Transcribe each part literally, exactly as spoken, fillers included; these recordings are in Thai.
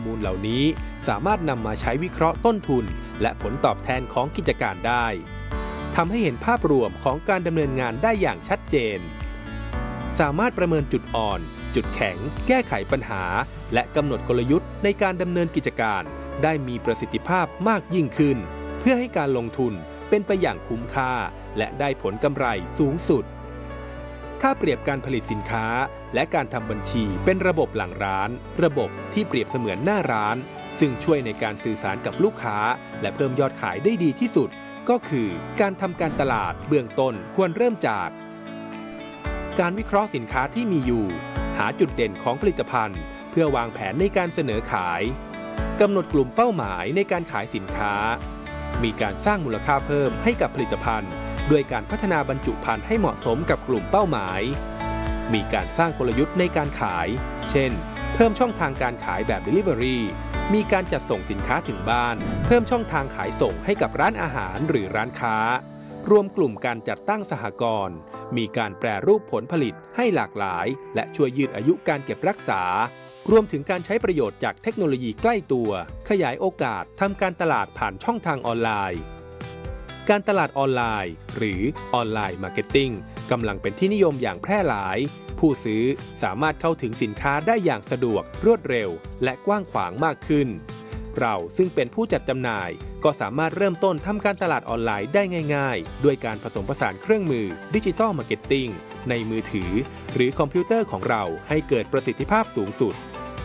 มูลเหล่านี้สามารถนำมาใช้วิเคราะห์ต้นทุนและผลตอบแทนของกิจการได้ทำให้เห็นภาพรวมของการดำเนินงานได้อย่างชัดเจนสามารถประเมินจุดอ่อนจุดแข็งแก้ไขปัญหาและกำหนดกลยุทธ์ในการดำเนินกิจการได้มีประสิทธิภาพมากยิ่งขึ้นเพื่อให้การลงทุนเป็นไปอย่างคุ้มค่าและได้ผลกำไรสูงสุดถ้าเปรียบการผลิตสินค้าและการทำบัญชีเป็นระบบหลังร้านระบบที่เปรียบเสมือนหน้าร้านซึ่งช่วยในการสื่อสารกับลูกค้าและเพิ่มยอดขายได้ดีที่สุดก็คือการทำการตลาดเบื้องต้นควรเริ่มจากการวิเคราะห์สินค้าที่มีอยู่หาจุดเด่นของผลิตภัณฑ์เพื่อวางแผนในการเสนอขายกำหนดกลุ่มเป้าหมายในการขายสินค้ามีการสร้างมูลค่าเพิ่มให้กับผลิตภัณฑ์ด้วยการพัฒนาบรรจุภัณฑ์ให้เหมาะสมกับกลุ่มเป้าหมายมีการสร้างกลยุทธ์ในการขายเช่นเพิ่มช่องทางการขายแบบ Delivery มีการจัดส่งสินค้าถึงบ้านเพิ่มช่องทางขายส่งให้กับร้านอาหารหรือร้านค้ารวมกลุ่มการจัดตั้งสหกรณ์มีการแปรรูปผลผลิตให้หลากหลายและช่วยยืดอายุการเก็บรักษารวมถึงการใช้ประโยชน์จากเทคโนโลยีใกล้ตัวขยายโอกาสทำการตลาดผ่านช่องทางออนไลน์การตลาดออนไลน์หรือออนไลน์มาร์เก็ตติ้งกำลังเป็นที่นิยมอย่างแพร่หลายผู้ซื้อสามารถเข้าถึงสินค้าได้อย่างสะดวกรวดเร็วและกว้างขวางมากขึ้นเราซึ่งเป็นผู้จัดจำหน่ายก็สามารถเริ่มต้นทำการตลาดออนไลน์ได้ง่ายๆด้วยการผสมผสานเครื่องมือดิจิทัลมาร์เก็ตติ้งในมือถือหรือคอมพิวเตอร์ของเราให้เกิดประสิทธิภาพสูงสุด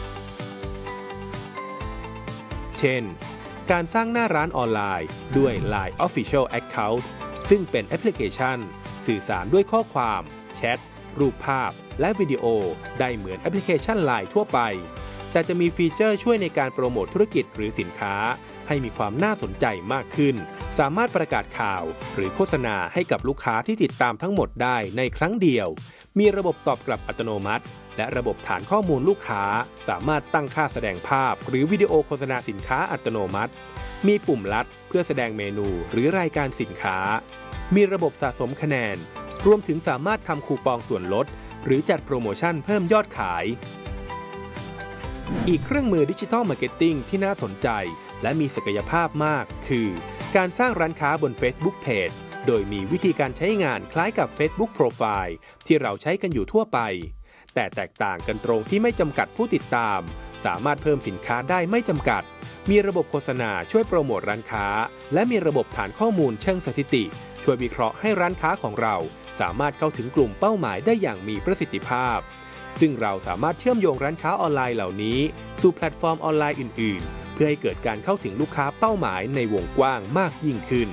เช่นการสร้างหน้าร้านออนไลน์ด้วย ไลน์ Official Account ซึ่งเป็นแอปพลิเคชันสื่อสารด้วยข้อความแชทรูปภาพและวิดีโอได้เหมือนแอปพลิเคชัน ไลน์ ทั่วไปแต่จะมีฟีเจอร์ช่วยในการโปรโมทธุรกิจหรือสินค้าให้มีความน่าสนใจมากขึ้นสามารถประกาศข่าวหรือโฆษณาให้กับลูกค้าที่ติดตามทั้งหมดได้ในครั้งเดียวมีระบบตอบกลับอัตโนมัติและระบบฐานข้อมูลลูกค้าสามารถตั้งค่าแสดงภาพหรือวิดีโอโฆษณาสินค้าอัตโนมัติมีปุ่มลัดเพื่อแสดงเมนูหรือรายการสินค้ามีระบบสะสมคะแนนรวมถึงสามารถทำคูปองส่วนลดหรือจัดโปรโมชั่นเพิ่มยอดขายอีกเครื่องมือดิจิทัลมาร์เก็ตติ้งที่น่าสนใจและมีศักยภาพมากคือการสร้างร้านค้าบน Facebook Page โดยมีวิธีการใช้งานคล้ายกับ Facebook Profile ที่เราใช้กันอยู่ทั่วไปแต่แตกต่างกันตรงที่ไม่จำกัดผู้ติดตามสามารถเพิ่มสินค้าได้ไม่จำกัดมีระบบโฆษณาช่วยโปรโมทร้านค้าและมีระบบฐานข้อมูลเชิงสถิติช่วยวิเคราะห์ให้ร้านค้าของเราสามารถเข้าถึงกลุ่มเป้าหมายได้อย่างมีประสิทธิภาพซึ่งเราสามารถเชื่อมโยงร้านค้าออนไลน์เหล่านี้สู่แพลตฟอร์มออนไลน์อื่นๆเพื่อให้เกิดการเข้าถึงลูกค้าเป้าหมายในวงกว้างมากยิ่งขึ้น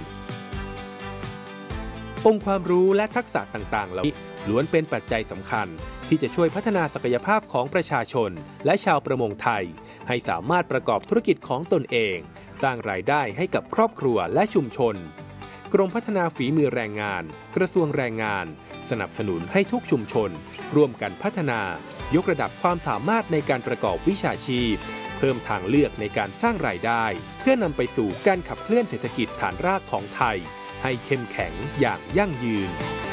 องค์ความรู้และทักษะต่างๆเหล่านี้ล้วนเป็นปัจจัยสำคัญที่จะช่วยพัฒนาศักยภาพของประชาชนและชาวประมงไทยให้สามารถประกอบธุรกิจของตนเองสร้างรายได้ให้กับครอบครัวและชุมชนกรมพัฒนาฝีมือแรงงานกระทรวงแรงงานสนับสนุนให้ทุกชุมชนร่วมกันพัฒนายกระดับความสามารถในการประกอบวิชาชีพเพิ่มทางเลือกในการสร้างรายได้เพื่อนำไปสู่การขับเคลื่อนเศรษฐกิจฐานรากของไทยให้เข้มแข็งอย่างยั่งยืน